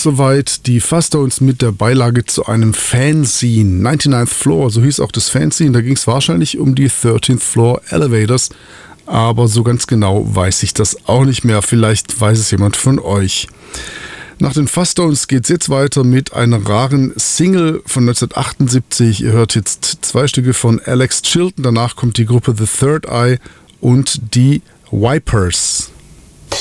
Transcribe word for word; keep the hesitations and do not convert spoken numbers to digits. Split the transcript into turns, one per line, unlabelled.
soweit die Fuzz-Tones mit der Beilage zu einem Fanzine. ninety-ninth Floor, so hieß auch das Fanzine. Da ging es wahrscheinlich um die thirteenth Floor Elevators. Aber so ganz genau weiß ich das auch nicht mehr. Vielleicht weiß es jemand von euch. Nach den Fuzz-Tones geht es jetzt weiter mit einer raren Single von neunzehnhundertachtundsiebzig. Ihr hört jetzt zwei Stücke von Alex Chilton. Danach kommt die Gruppe The Third Eye und die Wipers.